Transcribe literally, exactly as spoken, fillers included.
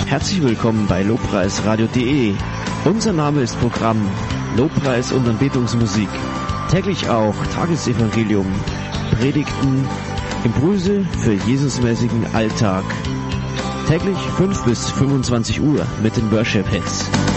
Herzlich willkommen bei lobpreisradio punkt de. Unser Name ist Programm Lobpreis und Anbetungsmusik. Täglich auch Tagesevangelium, Predigten, Impulse für Jesusmäßigen Alltag. Täglich fünf bis fünfundzwanzig Uhr mit den Worship Hits.